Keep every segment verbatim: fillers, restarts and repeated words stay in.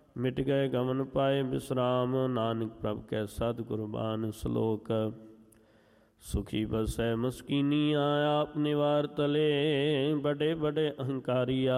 ਮਿਟ ਗਏ ਗਮਨ ਪਾਏ ਬਿਸਰਾਮ, ਨਾਨਕ ਪ੍ਰਭ ਕੈ ਸਤਿਗੁਰ ਬਾਣ ਸਲੋਕ। ਸੁਖੀ ਬਸੈ ਮਸਕੀਨੀਆ, ਆਪ ਨਿਵਾਰ ਤਲੇ, ਬੜੇ ਬੜੇ ਅਹੰਕਾਰੀਆ।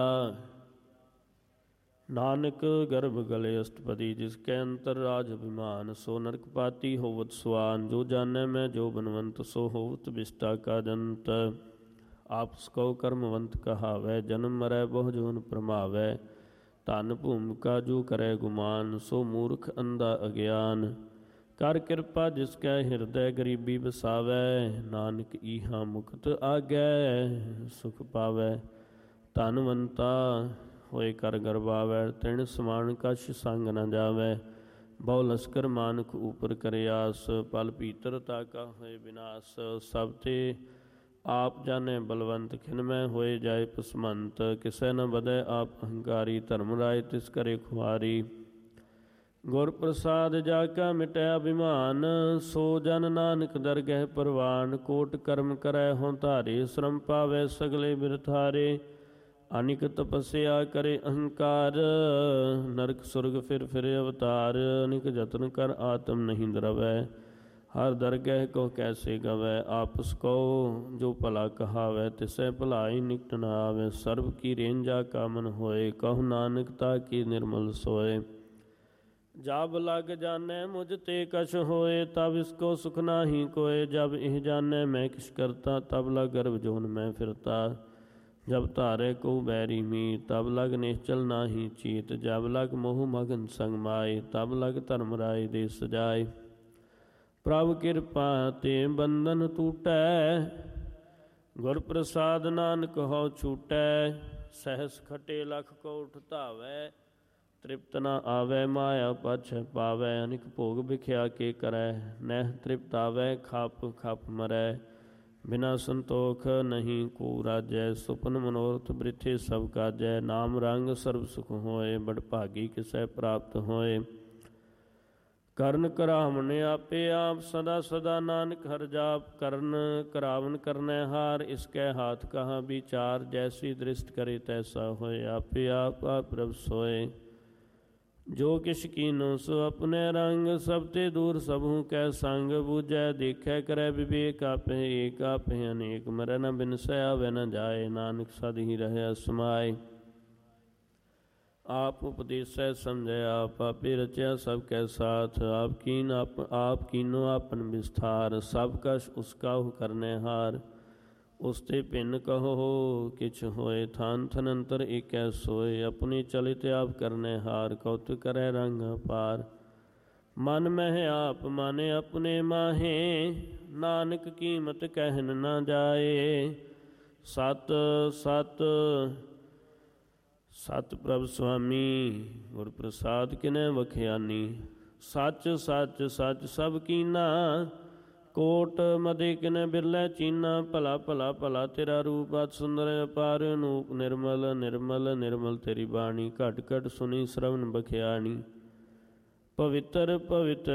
ਨਾਨਕ ਗਰਭ ਗਲੇ ਅਸ਼ਟਪਦੀ, ਜਿਸ ਕੈ ਅੰਤਰ ਰਾਜ ਅਭਿਮਾਨ। ਸੋ ਨਰਕ ਪਾਤੀ ਹੋਵਤ ਸੁਆਨ, ਜੋ ਜਾਣੈ ਮੈਂ ਜੋ ਬਨਵੰਤ। ਸੋ ਹੋਵਤ ਵਿਸ਼ਟਾ ਕਾ ਜੰਤ, ਆਪਸ ਕਉ ਕਰਮਵੰਤ ਕਹਾਵੈ। ਜਨਮ ਮਰੈ ਬਹੁ ਜੂਨ ਭਰਮਾਵੈ, ਧਨ ਭੂਮਿਕਾ ਜੋ ਕਰੈ ਗੁਮਾਨ। ਸੋ ਮੂਰਖ ਅੰਧਾ ਅਗਿਆਨ, ਕਰ ਕਿਰਪਾ ਜਿਸ ਕੈ ਹਿਰਦੈ ਗਰੀਬੀ ਵਸਾਵੈ। ਨਾਨਕ ਈਹਾ ਮੁਕਤ ਆਗੈ, ਸੁਖ ਪਾਵੈ। ਧਨਵੰਤਾ ਹੋਏ ਕਰ ਗਰਬਾਵੈ, ਤ੍ਰਿਣ ਸਮਾਨ ਕਛ ਸੰਗ ਨ ਜਾਵੈ। ਬਹੁ ਲਸਕਰ ਮਾਨਕ ਉਪਰ ਕਰੇ ਆਸ, ਪਲ ਭੀਤਰ ਤਾਕਾ ਹੋਏ ਵਿਨਾਸ਼। ਸਭ ਤੇ ਆਪ ਜਾਣੈ ਬਲਵੰਤ, ਖਿਨਮੈ ਹੋਏ ਜਾਏ ਪਸਮੰਤ। ਕਿਸੈ ਨ ਬਧੈ ਆਪ ਅਹੰਕਾਰੀ, ਧਰਮ ਰਾਏ ਤਿਸ ਕਰੇ ਖੁਆਰੀ। ਗੁਰ ਪ੍ਰਸਾਦ ਜਾ ਕਾ ਮਿਟਿਆ ਅਭਿਮਾਨ, ਸੋ ਜਨ ਨਾਨਕ ਦਰਗਹਿ ਪਰਵਾਨ। ਕੋਟ ਕਰਮ ਕਰੈ ਹੋਂ ਧਾਰੇ, ਸ਼ਰਮ ਪਾਵੈ ਸਗਲੇ ਬਿਰਥਾਰੇ। ਅਨਿਕ ਤਪੱਸਿਆ ਕਰੇ ਅਹੰਕਾਰ, ਨਰਕ ਸੁਰਗ ਫਿਰ ਫਿਰ ਅਵਤਾਰ। ਅਨਿਕ ਯਤਨ ਕਰ ਆਤਮ ਨਹੀਂ ਦਰਵੈ, ਹਰ ਦਰਗਹਿ ਕੋ ਕੈਸੇ ਗਵੈ। ਆਪਸ ਕਉ ਜੋ ਭਲਾ ਕਹਾਵੈ, ਤਿਸੈ ਭਲਾਈ ਨਿਕਟ ਨ ਆਵੈ। ਸਰਬ ਕੀ ਰੇਂਜਾ ਕਾ ਮਨ ਹੋਏ, ਕਹੁ ਨਾਨਕ ਤਾ ਕੀ ਨਿਰਮਲ ਸੋਏ। ਜਬ ਲਗ ਜਾਣੈ ਮੁਝ ਤੇ ਕਛ ਹੋਏ, ਤਬ ਇਸਕੋ ਸੁਖ ਨਾਹੀ ਕੋਏ। ਜਬ ਇਹ ਜਾਣੈ ਮੈਂ ਕਿਛ ਕਰਤਾ, ਤਬ ਲਗ ਗਰਭ ਜੋਨ ਮੈਂ ਫਿਰਤਾ। ਜਬ ਧਾਰੈ ਕਉ ਬੈਰੀ ਮੀਤ, ਤਬ ਲਗ ਨਿਸ਼ਚਲ ਨਾਹੀ ਚੀਤ। ਜਬ ਲਗ ਮੋਹ ਮਗਨ ਸੰਗ ਮਾਏ, ਤਬ ਲਗ ਧਰਮ ਰਾਏ ਦੇ ਸਜਾਏ। ਪ੍ਰਭ ਕਿਰਪਾ ਤੇ ਬੰਧਨ ਟੂਟੈ, ਗੁਰ ਪ੍ਰਸਾਦ ਨਾਨਕ ਹਉ ਛੂਟੈ। ਸਹਿਸ ਖਟੇ ਲਖ ਕੋਟ ਧਾਵੈ, ਤ੍ਰਿਪਤ ਨ ਆਵੈ ਮਾਇਆ ਪਾਛੈ ਪਾਵੈ। ਅਨਿਕ ਭੋਗ ਵਿਖਿਆ ਕੇ ਕਰੈ, ਨਹਿ ਤ੍ਰਿਪਤ ਆਵੈ ਖਪ ਖਪ ਮਰੈ। ਬਿਨਾ ਸੰਤੋਖ ਨਹੀਂ ਕੋ ਰਾਜੈ, ਸੁਪਨ ਮਨੋਰਥ ਬ੍ਰਿਥੇ ਸਭ ਕਾਜੈ। ਨਾਮ ਰੰਗ ਸਰਬ ਸੁਖ ਹੋਏ, ਬੜ ਭਾਗੀ ਕਿਸੈ ਪ੍ਰਾਪਤ ਹੋਏ। ਕਰਨ ਕਰਾਵਨ ਆਪੇ ਆਪ, ਸਦਾ ਸਦਾ ਨਾਨਕ ਹਰਿ ਜਾਪ। ਕਰਨ ਕਰਾਵਨ ਕਰਨੈ ਹਾਰ, ਇਸ ਕੈ ਹਾਥ ਕਹਾ ਵਿਚਾਰ। ਜੈਸੀ ਦ੍ਰਿਸ਼ਟ ਕਰੇ ਤੈਸਾ ਹੋਏ, ਆਪੇ ਆਪ ਆਪ ਪ੍ਰਭ ਸੋਏ। ਜੋ ਕਿਛ ਕੀਨੋ ਸੋ ਆਪਣੇ ਰੰਗ, ਸਭ ਤੇ ਦੂਰ ਸਭੂ ਕੈ ਸੰਗ। ਬੂਝੈ ਦੇਖੈ ਕਰੈ ਵਿਵੇਕ, ਆਪੇ ਏਕ ਆਪੇ ਅਨੇਕ। ਮਰੈ ਨ ਬਿਨਸੈ ਆਵੈ ਨ ਜਾਏ, ਨਾਨਕ ਸਦ ਹੀ ਰਹਿ ਸਮਾਏ। ਆਪ ਉਪਦੇਸੈ ਸਮਝੈ ਆਪ, ਆਪੇ ਰਚਿਆ ਸਭ ਕੈ ਸਾਥ। ਆਪ ਕੀਨ ਆਪ ਆਪ ਕੀਨੋ ਆਪਨ ਵਿਸਥਾਰ, ਸਭ ਕਛ ਉਸ ਕਾਹੂ ਕਰਨੈ ਹਾਰ। ਉਸ ਤੇ ਭਿੰਨ ਕਹੋ ਕਿਛ ਹੋਏ, ਥਾਨ ਥਨ ਅੰਤਰ ਏਕੈ ਸੋਏ। ਆਪਣੀ ਚਲਿਤ ਆਪ ਕਰਨੈ ਹਾਰ, ਕਉਤੁਕ ਕਰੈ ਰੰਗ ਅਪਾਰ। ਮਨ ਮਹਿ ਆਪ ਮਾਨੇ ਆਪਣੇ ਮਾਹੇ, ਨਾਨਕ ਕੀਮਤ ਕਹਿਨ ਨਾ ਜਾਏ। ਸਤ ਸਤ ਸਤ ਪ੍ਰਭ ਸੁਆਮੀ, ਗੁਰ ਪ੍ਰਸਾਦ ਕਿਨੈ ਵਖਿਆਨੀ। ਸੱਚ ਸੱਚ ਸੱਚ ਸਭ ਕੀਨਾ, ਕੋਟ ਮਦੇ ਕਿਨੈ ਬਿਰਲੇ ਚੀਨਾ। ਭਲਾ ਭਲਾ ਭਲਾ ਤੇਰਾ ਰੂਪ, ਅਤਿ ਸੁੰਦਰ ਅਪਾਰ ਅਨੂਪ। ਨਿਰਮਲ ਨਿਰਮਲ ਨਿਰਮਲ ਤੇਰੀ ਬਾਣੀ, ਘਟ ਘਟ ਸੁਣੀ ਸ਼ਰਵਨ ਬਖਿਆਣੀ। ਪਵਿੱਤਰ ਪਵਿੱਤਰ